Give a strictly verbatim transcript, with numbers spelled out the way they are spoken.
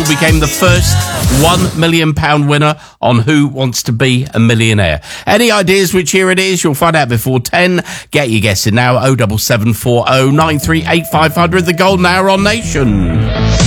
Michael became the first one million pound winner on Who Wants to Be a Millionaire. Any ideas which year it is? You'll find out before ten. Get your guessing now. oh seven seven four oh nine three eight five hundred, the golden hour on Nation.